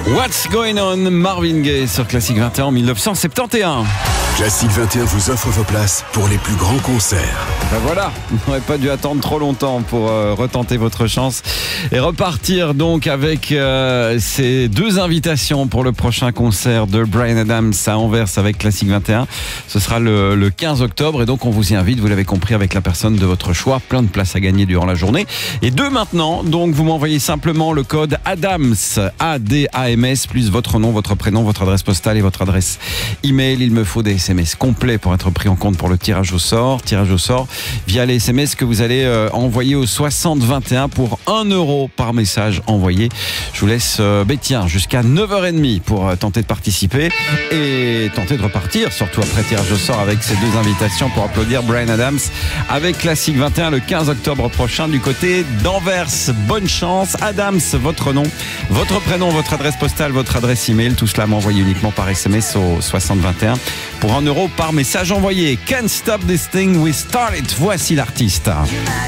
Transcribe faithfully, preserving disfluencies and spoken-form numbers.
What's Going On, Marvin Gaye sur Classic vingt et un en mille neuf cent soixante et onze. Classic vingt et un vous offre vos places pour les plus grands concerts. Ben voilà, vous n'aurez pas dû attendre trop longtemps pour euh, retenter votre chance et repartir donc avec euh, ces deux invitations pour le prochain concert de Bryan Adams à Anvers avec Classic vingt et un. Ce sera le, le quinze octobre et donc on vous y invite, vous l'avez compris, avec la personne de votre choix. Plein de places à gagner durant la journée. Et deux maintenant, donc vous m'envoyez simplement le code ADAMS, A D A M S, plus votre nom, votre prénom, votre adresse postale et votre adresse email. Il me faut des S M S complets pour être pris en compte pour le tirage au sort. Tirage au sort via les S M S que vous allez euh, envoyer au soixante vingt et un pour un euro par message envoyé. Je vous laisse euh, ben tiens, jusqu'à neuf heures trente pour euh, tenter de participer et tenter de repartir, surtout après tirage au sort avec ces deux invitations pour applaudir Bryan Adams avec Classic vingt et un le quinze octobre prochain du côté d'Anvers. Bonne chance. Adams, votre nom, votre prénom, votre adresse postale, votre adresse email, tout cela m'envoyez uniquement par S M S au soixante vingt et un pour un euro par message envoyé. Can't Stop This Thing We Started. Voici l'artiste.